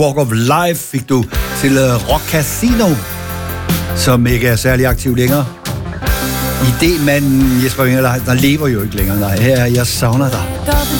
Walk of Life fik du til Rock Casino, som ikke er særlig aktiv længere. Idémanden Jesper Winger, der lever jo ikke længere. Nej, her er Jeg savner dig.